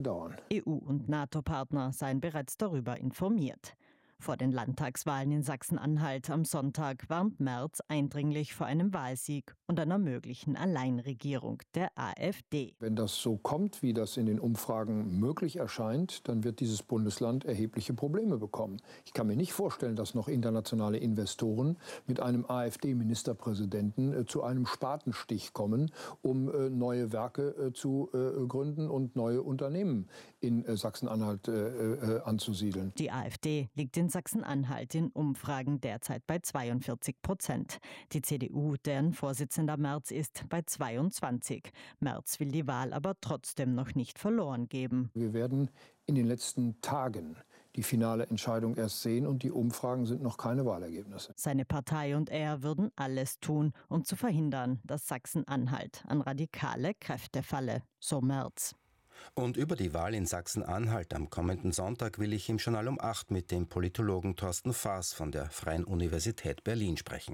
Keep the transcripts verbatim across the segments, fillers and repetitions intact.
dauern. E U- und NATO-Partner seien bereits darüber informiert. Vor den Landtagswahlen in Sachsen-Anhalt am Sonntag warnt Merz eindringlich vor einem Wahlsieg und einer möglichen Alleinregierung der AfD. Wenn das so kommt, wie das in den Umfragen möglich erscheint, dann wird dieses Bundesland erhebliche Probleme bekommen. Ich kann mir nicht vorstellen, dass noch internationale Investoren mit einem AfD-Ministerpräsidenten äh, zu einem Spatenstich kommen, um äh, neue Werke äh, zu äh, gründen und neue Unternehmen in äh, Sachsen-Anhalt äh, äh, anzusiedeln. Die AfD liegt in Sachsen-Anhalt in Umfragen derzeit bei zweiundvierzig Prozent. Die C D U, deren Vorsitzender Merz ist, bei zweiundzwanzig. Merz will die Wahl aber trotzdem noch nicht verloren geben. Wir werden in den letzten Tagen die finale Entscheidung erst sehen und die Umfragen sind noch keine Wahlergebnisse. Seine Partei und er würden alles tun, um zu verhindern, dass Sachsen-Anhalt an radikale Kräfte falle, so Merz. Und über die Wahl in Sachsen-Anhalt am kommenden Sonntag will ich im Journal um acht mit dem Politologen Thorsten Faas von der Freien Universität Berlin sprechen.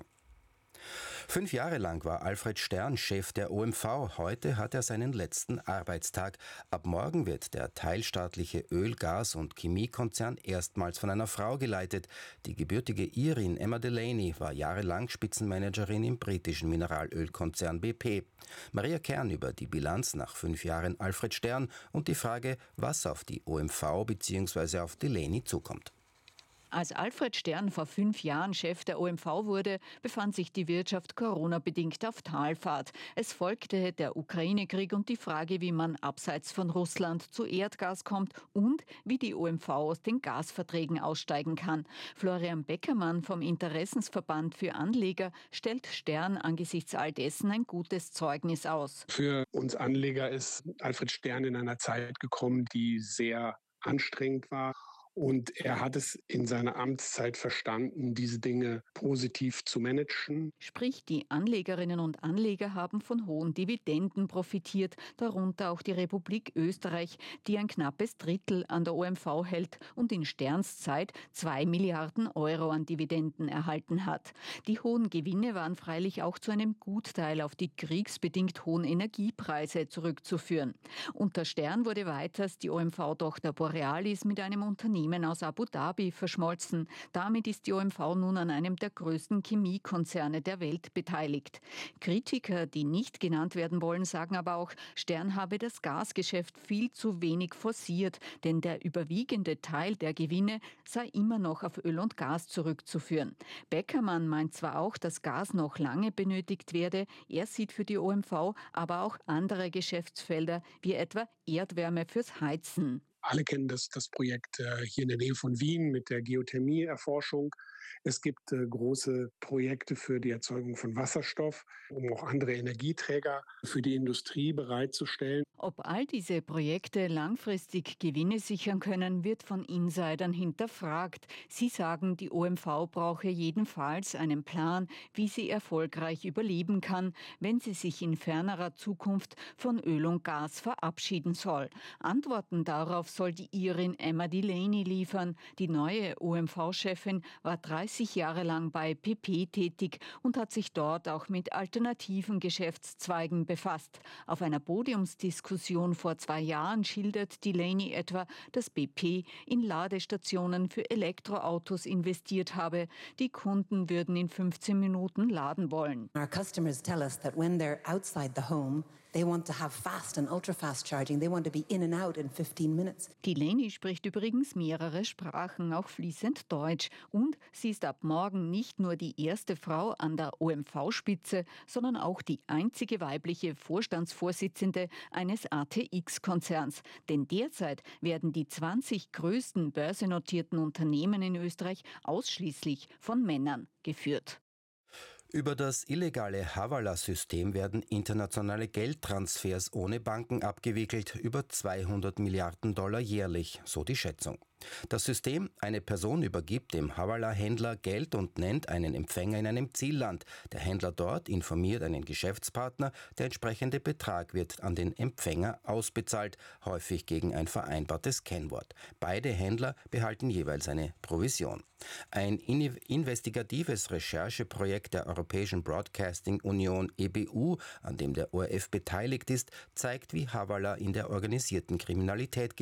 Fünf Jahre lang war Alfred Stern Chef der O M V. Heute hat er seinen letzten Arbeitstag. Ab morgen wird der teilstaatliche Öl-, Gas- und Chemiekonzern erstmals von einer Frau geleitet. Die gebürtige Irin Emma Delaney war jahrelang Spitzenmanagerin im britischen Mineralölkonzern B P. Maria Kern über die Bilanz nach fünf Jahren Alfred Stern und die Frage, was auf die O M V bzw. auf Delaney zukommt. Als Alfred Stern vor fünf Jahren Chef der O M V wurde, befand sich die Wirtschaft Corona-bedingt auf Talfahrt. Es folgte der Ukraine-Krieg und die Frage, wie man abseits von Russland zu Erdgas kommt und wie die O M V aus den Gasverträgen aussteigen kann. Florian Beckermann vom Interessensverband für Anleger stellt Stern angesichts all dessen ein gutes Zeugnis aus. Für uns Anleger ist Alfred Stern in einer Zeit gekommen, die sehr anstrengend war. Und er hat es in seiner Amtszeit verstanden, diese Dinge positiv zu managen. Sprich, die Anlegerinnen und Anleger haben von hohen Dividenden profitiert, darunter auch die Republik Österreich, die ein knappes Drittel an der O M V hält und in Sterns Zeit zwei Milliarden Euro an Dividenden erhalten hat. Die hohen Gewinne waren freilich auch zu einem Gutteil auf die kriegsbedingt hohen Energiepreise zurückzuführen. Unter Stern wurde weiters die O M V-Tochter Borealis mit einem Unternehmen aus Abu Dhabi verschmolzen. Damit ist die O M V nun an einem der größten Chemiekonzerne der Welt beteiligt. Kritiker, die nicht genannt werden wollen, sagen aber auch, Stern habe das Gasgeschäft viel zu wenig forciert, denn der überwiegende Teil der Gewinne sei immer noch auf Öl und Gas zurückzuführen. Beckermann meint zwar auch, dass Gas noch lange benötigt werde, er sieht für die O M V aber auch andere Geschäftsfelder, wie etwa Erdwärme fürs Heizen. Alle kennen das, das Projekt äh, hier in der Nähe von Wien mit der Geothermieerforschung. Es gibt äh, große Projekte für die Erzeugung von Wasserstoff, um auch andere Energieträger für die Industrie bereitzustellen. Ob all diese Projekte langfristig Gewinne sichern können, wird von Insidern hinterfragt. Sie sagen, die O M V brauche jedenfalls einen Plan, wie sie erfolgreich überleben kann, wenn sie sich in fernerer Zukunft von Öl und Gas verabschieden soll. Antworten darauf soll die Irin Emma Delaney liefern. Die neue O M V-Chefin war dreißig Jahre lang bei B P tätig und hat sich dort auch mit alternativen Geschäftszweigen befasst. Auf einer Podiumsdiskussion vor zwei Jahren schildert Delaney etwa, dass B P in Ladestationen für Elektroautos investiert habe. Die Kunden würden in fünfzehn Minuten laden wollen. Our customers tell us that when they're outside the home, they want to have fast and ultra-fast charging. They want to be in and out in fifteen minutes. Delaney spricht übrigens mehrere Sprachen, auch fließend Deutsch. Und sie ist ab morgen nicht nur die erste Frau an der O M V-Spitze, sondern auch die einzige weibliche Vorstandsvorsitzende eines A T X-Konzerns. Denn derzeit werden die zwanzig größten börsennotierten Unternehmen in Österreich ausschließlich von Männern geführt. Über das illegale Hawala-System werden internationale Geldtransfers ohne Banken abgewickelt, über zweihundert Milliarden Dollar jährlich, so die Schätzung. Das System: Eine Person übergibt dem Hawala-Händler Geld und nennt einen Empfänger in einem Zielland. Der Händler dort informiert einen Geschäftspartner, der entsprechende Betrag wird an den Empfänger ausbezahlt, häufig gegen ein vereinbartes Kennwort. Beide Händler behalten jeweils eine Provision. Ein investigatives Rechercheprojekt der Europäischen Broadcasting Union E B U, an dem der O R F beteiligt ist, zeigt, wie Hawala in der organisierten Kriminalität